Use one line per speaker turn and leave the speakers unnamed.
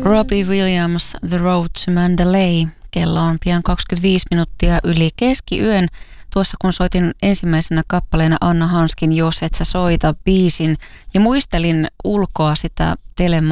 Robbie Williams, The Road to Mandalay. Kello on pian 25 minuuttia yli keskiyön. Tuossa kun soitin ensimmäisenä kappaleena Anna Hanskin Jos et sä soita biisin ja muistelin ulkoa sitä